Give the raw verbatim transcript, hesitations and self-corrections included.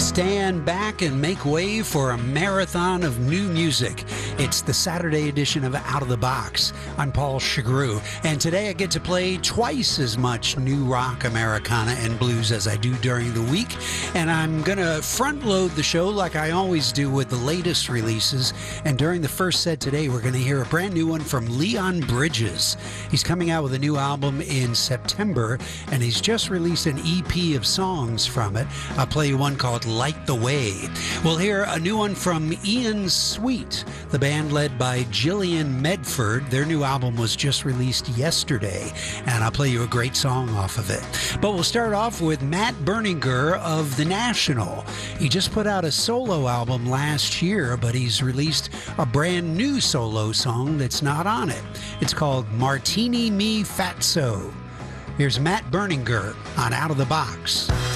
Stand back and make way for a marathon of new music. It's the Saturday edition of Out of the Box. I'm Paul Chagru, and today I get to play twice as much new rock, Americana, and blues as I do during the week. And I'm going to front load the show like I always do with the latest releases. And during the first set today, we're going to hear a brand new one from Leon Bridges. He's coming out with a new album in September, and he's just released an E P of songs from it. I'll play you one called Light the Way. We'll hear a new one from Ian Sweet, the band led by Gillian Medford. Their new album was just released yesterday, and I'll play you a great song off of it. But we'll start off with Matt Berninger of The National. He just put out a solo album last year, but he's released a brand new solo song that's not on it. It's called Martini Me Fatso. Here's Matt Berninger on Out of the Box.